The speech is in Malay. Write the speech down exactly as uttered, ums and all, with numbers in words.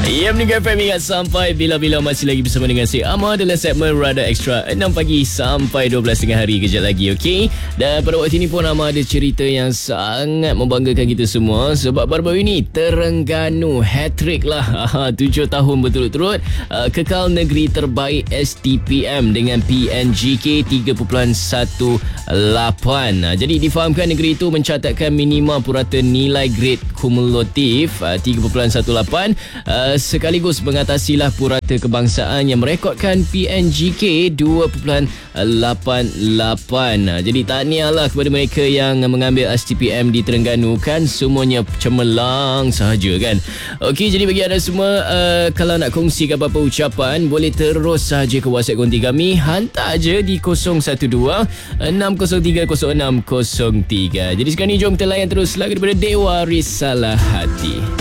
Ya, Meninggal F M ingat sampai bila-bila masih lagi bersama dengan si Amar dalam segmen Rada Extra enam pagi sampai dua belas tengah hari kejap lagi, okey? Dan pada waktu ini pun Amar ada cerita yang sangat membanggakan kita semua sebab baru-baru ini Terengganu hat-trick lah. tujuh tahun berturut-turut uh, kekal negeri terbaik S T P M dengan P N G K tiga perpuluhan satu lapan. Jadi difahamkan negeri itu mencatatkan minima purata nilai grade kumulatif uh, tiga perpuluhan satu lapan uh, sekaligus mengatasilah purata kebangsaan yang merekodkan P N G K dua perpuluhan lapan lapan. Jadi tahniahlah kepada mereka yang mengambil S T P M di Terengganu, kan semuanya cemerlang sahaja kan. Okey, jadi bagi anda semua uh, kalau nak kongsikan apa-apa ucapan boleh terus sahaja ke WhatsApp konti kami, hantar je di kosong satu dua enam kosong tiga kosong enam kosong tiga. Jadi sekarang ni jom kita layan terus lagu daripada Dewa Risalah Hati.